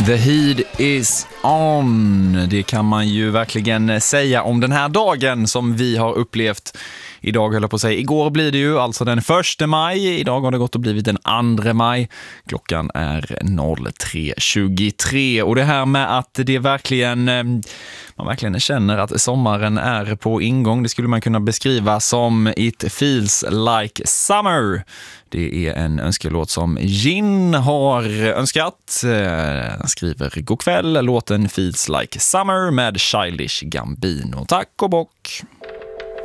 The heat is on. Det kan man ju verkligen säga om den här dagen som vi har upplevt. Idag höll jag på att säga, igår blir det ju alltså den 1 maj. Idag har det gått och blivit den 2 maj. Klockan är 03.23. Och det här med att det verkligen, man verkligen känner att sommaren är på ingång. Det skulle man kunna beskriva som It feels like summer. Det är en önskelåt som Jin har önskat. Han skriver god kväll, låten Feels like summer med Childish Gambino. Tack och bock.